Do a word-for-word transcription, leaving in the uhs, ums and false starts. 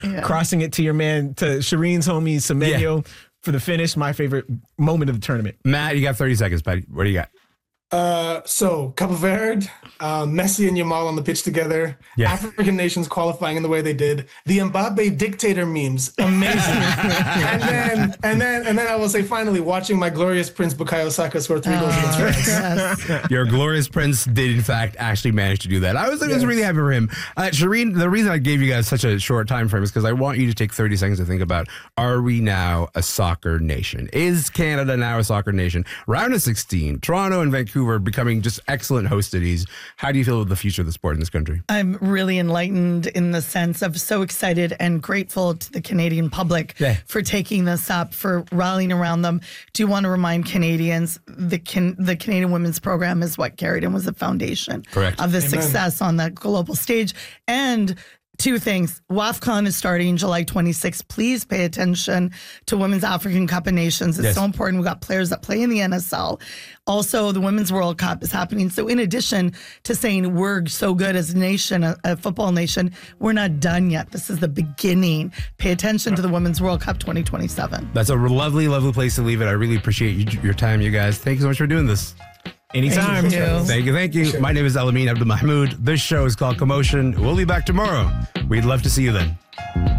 Yeah. Crossing it to your man, to Shireen's homie, Semenyo, yeah. for the finish. My favorite moment of the tournament. Matt, you got thirty seconds, buddy. What do you got? Uh, so Cape Verde, uh, Messi and Yamal on the pitch together. Yeah. African nations qualifying in the way they did. The Mbappe dictator memes, amazing. and then, and then, and then I will say, finally, watching my glorious Prince Bukayo Saka score three goals against France. Yes. Your glorious Prince did, in fact, actually manage to do that. I was, I was yes. really happy for him. Uh, Shireen, the reason I gave you guys such a short time frame is because I want you to take thirty seconds to think about: are we now a soccer nation? Is Canada now a soccer nation? Round of sixteen, Toronto and Vancouver are becoming just excellent host cities. How do you feel about the future of the sport in this country? I'm really enlightened in the sense of so excited and grateful to the Canadian public yeah. for taking this up, for rallying around them. Do want to remind Canadians the can, the Canadian Women's Program is what carried and was the foundation Correct. of the Amen. success on the global stage. And two things. WAFCON is starting July twenty-sixth. Please pay attention to Women's African Cup of Nations. It's yes. so important. We've got players that play in the N S L. Also, the Women's World Cup is happening. So in addition to saying we're so good as a nation, a, a football nation, we're not done yet. This is the beginning. Pay attention to the Women's World Cup twenty twenty-seven. That's a lovely, lovely place to leave it. I really appreciate you, your time, you guys. Thank you so much for doing this. Anytime. Thank you. Thank you. Thank you. My name is Elamin Abdul Mahmoud. This show is called Commotion. We'll be back tomorrow. We'd love to see you then.